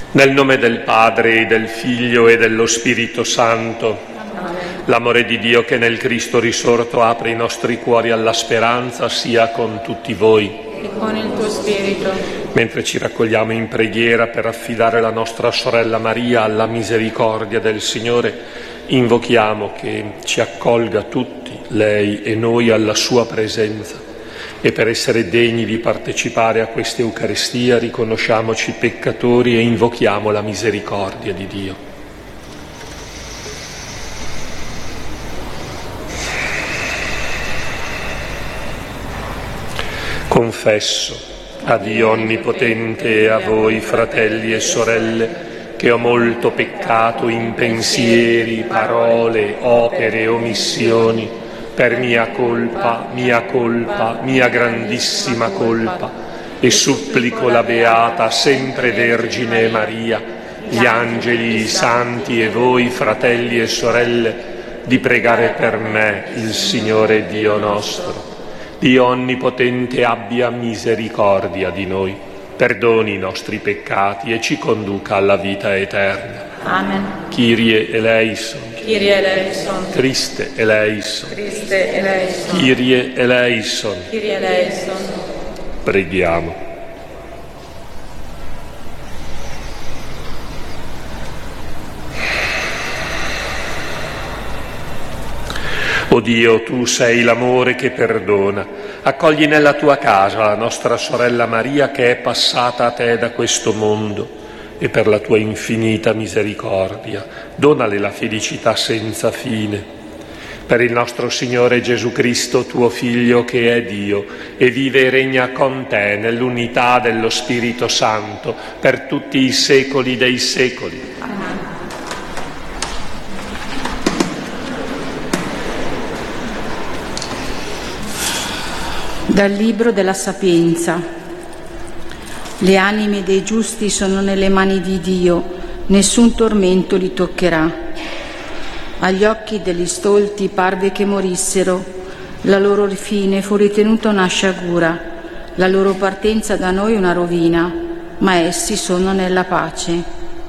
Nel nome del Padre, e del Figlio e dello Spirito Santo, l'amore di Dio che nel Cristo risorto apre i nostri cuori alla speranza sia con tutti voi. E con il tuo spirito. Mentre ci raccogliamo in preghiera per affidare la nostra sorella Maria alla misericordia del Signore, invochiamo che ci accolga tutti, lei e noi, alla sua presenza. E per essere degni di partecipare a questa Eucaristia riconosciamoci peccatori e invochiamo la misericordia di Dio. Confesso a Dio Onnipotente e a voi, fratelli e sorelle, che ho molto peccato in pensieri, parole, opere e omissioni, per mia colpa, mia grandissima colpa, e supplico la Beata sempre Vergine Maria, gli angeli, i santi e voi, fratelli e sorelle, di pregare per me il Signore Dio nostro. Dio Onnipotente abbia misericordia di noi, perdoni i nostri peccati e ci conduca alla vita eterna. Amen. Kyrie eleison. Kyrie eleison. Christe eleison. Christe eleison. Kyrie eleison. Kyrie eleison. Preghiamo. O Dio, tu sei l'amore che perdona. Accogli nella tua casa la nostra sorella Maria che è passata a te da questo mondo e per la tua infinita misericordia donale la felicità senza fine. Per il nostro Signore Gesù Cristo, tuo Figlio, che è Dio e vive e regna con te nell'unità dello Spirito Santo per tutti i secoli dei secoli. Dal Libro della Sapienza. Le anime dei giusti sono nelle mani di Dio, nessun tormento li toccherà. Agli occhi degli stolti parve che morissero, la loro fine fu ritenuta una sciagura, la loro partenza da noi una rovina, ma essi sono nella pace.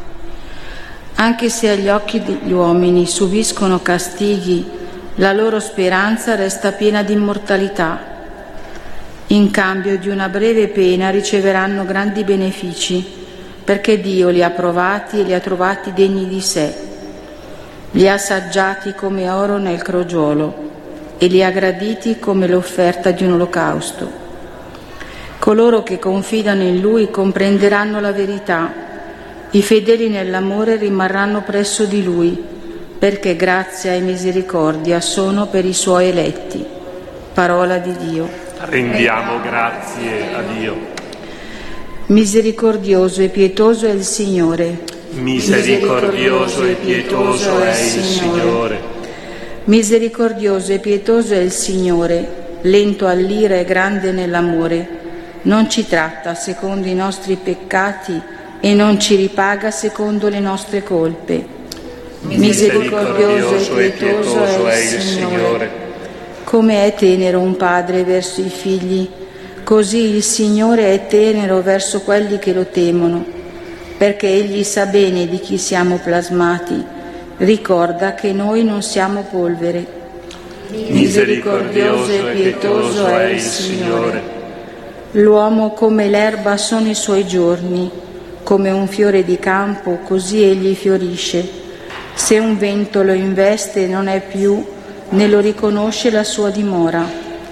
Anche se agli occhi degli uomini subiscono castighi, la loro speranza resta piena di immortalità. In cambio di una breve pena riceveranno grandi benefici, perché Dio li ha provati e li ha trovati degni di sé. Li ha assaggiati come oro nel crogiolo e li ha graditi come l'offerta di un olocausto. Coloro che confidano in Lui comprenderanno la verità. I fedeli nell'amore rimarranno presso di Lui, perché grazia e misericordia sono per i Suoi eletti. Parola di Dio. Rendiamo grazie a Dio. Misericordioso e pietoso è il Signore. Misericordioso e pietoso è il Signore. Misericordioso e pietoso è il Signore, lento all'ira e grande nell'amore. Non ci tratta secondo i nostri peccati e non ci ripaga secondo le nostre colpe. Misericordioso e pietoso è il Signore. Come è tenero un padre verso i figli, così il Signore è tenero verso quelli che lo temono, perché Egli sa bene di chi siamo plasmati, ricorda che noi non siamo polvere. Misericordioso e pietoso è il Signore. L'uomo come l'erba sono i suoi giorni, come un fiore di campo, così egli fiorisce. Se un vento lo investe non è più, né lo riconosce la sua dimora.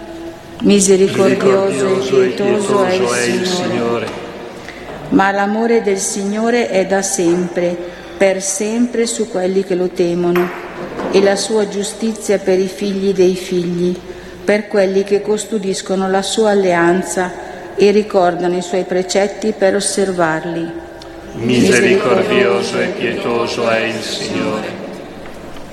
Misericordioso e pietoso è il Signore. Ma l'amore del Signore è da sempre, per sempre su quelli che lo temono, e la sua giustizia per i figli dei figli, per quelli che custodiscono la sua alleanza e ricordano i suoi precetti per osservarli. Misericordioso e pietoso è il Signore.